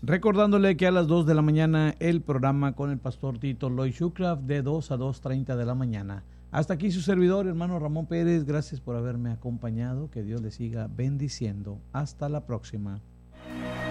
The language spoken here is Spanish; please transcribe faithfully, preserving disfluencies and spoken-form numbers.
Recordándole que a las dos de la mañana el programa con el pastor Tito Loy Shukraf de dos a dos treinta de la mañana. Hasta aquí su servidor, hermano Ramón Pérez. Gracias por haberme acompañado. Que Dios le siga bendiciendo. Hasta la próxima.